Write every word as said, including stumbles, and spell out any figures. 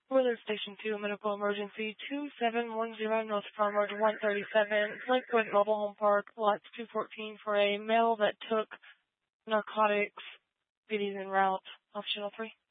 Weather Station two, medical emergency, two seven one zero North Farm Road one thirty-seven, Lakewood Mobile Home Park, lots two fourteen, for a male that took narcotics. It is en route. Optional three.